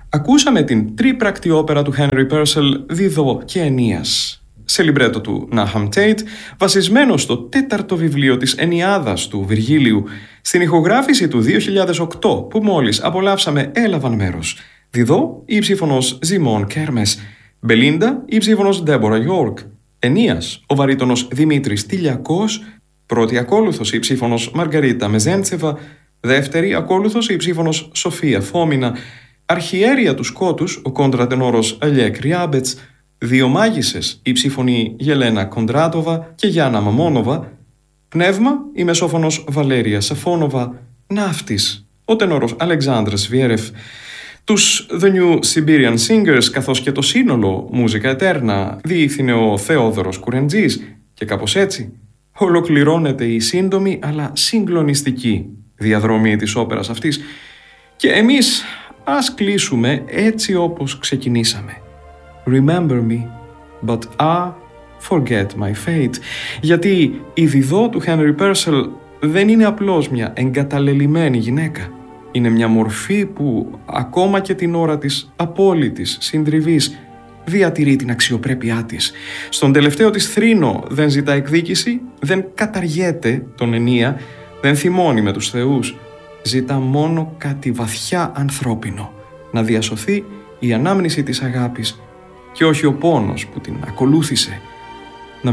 Ακούσαμε την τρίπρακτη όπερα του Henry Purcell «Διδώ και Αινίας», σε λιμπρέτο του Nahum Tate, βασισμένο στο τέταρτο βιβλίο της Ενιάδας του Βυργίλιου. Στην ηχογράφηση του 2008 που μόλις απολαύσαμε έλαβαν μέρος Διδώ η ψήφωνος Ζιμών Κέρμες, Μπελίντα η ψήφωνος Ντέμπορα Γιόρκ, Ενίας ο βαρύτονος Δημήτρης Τηλιακός, πρώτη ακόλουθος η ψήφωνος Μαργαρίτα Μεζέντσεβα, δεύτερη ακόλουθος η ψήφωνος Σοφία Φόμινα, αρχιέρεια του σκότους ο κόντρατενόρος Αλιέκ Ριάμπετς, δύο μάγισσες η ψήφωνη Γελένα Κοντράτοβα και Γιάννα Μαμόνοβα, πνεύμα η μεσόφωνος Βαλέρια Σαφόνοβα, ναύτης ο τενόρος Αλεξάνδρας Βιέρεφ, τους The New Siberian Singers καθώς και το σύνολο Μούζικα Ετέρνα διεύθυνε ο Θεόδωρος Κουρεντζής και κάπως έτσι ολοκληρώνεται η σύντομη αλλά συγκλονιστική διαδρομή της όπερας αυτής και εμείς ας κλείσουμε έτσι όπως ξεκινήσαμε. Remember me, but forget my fate. Γιατί η Διδώ του Henry Purcell δεν είναι απλώς μια εγκαταλελειμμένη γυναίκα. Είναι μια μορφή που ακόμα και την ώρα της απόλυτης συντριβής διατηρεί την αξιοπρέπειά της. Στον τελευταίο της θρήνο δεν ζητά εκδίκηση, δεν καταργέται τον Ενία, δεν θυμώνει με τους θεούς. Ζητά μόνο κάτι βαθιά ανθρώπινο, να διασωθεί η ανάμνηση της αγάπης και όχι ο πόνος που την ακολούθησε. Να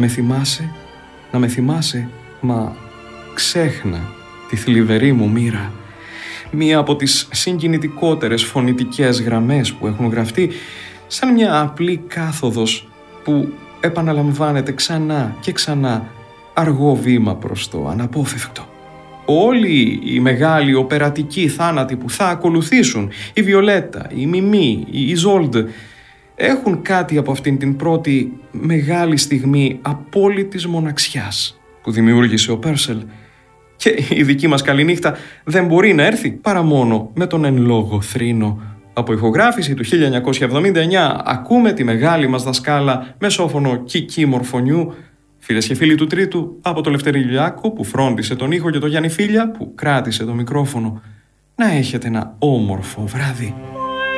με θυμάσαι, μα ξέχνα τη θλιβερή μου μοίρα. Μία από τις συγκινητικότερες φωνητικές γραμμές που έχουν γραφτεί, σαν μια απλή κάθοδος που επαναλαμβάνεται ξανά και ξανά, αργό βήμα προς το αναπόφευκτο. Όλοι οι μεγάλοι οπερατικοί θάνατοι που θα ακολουθήσουν, η Βιολέτα, η Μιμή, η Ιζόλντ, έχουν κάτι από αυτήν την πρώτη μεγάλη στιγμή απόλυτης μοναξιάς που δημιούργησε ο Purcell. Και η δική μας καληνύχτα δεν μπορεί να έρθει παρά μόνο με τον εν λόγω θρήνο. Από ηχογράφηση του 1979 ακούμε τη μεγάλη μας δασκάλα μεσόφωνο Κική Μορφωνιού. Φίλες και φίλοι του Τρίτου, από το Λευτέρη Λιάκο που φρόντισε τον ήχο και το Γιάννη Φίλια που κράτησε το μικρόφωνο. Να έχετε ένα όμορφο βράδυ.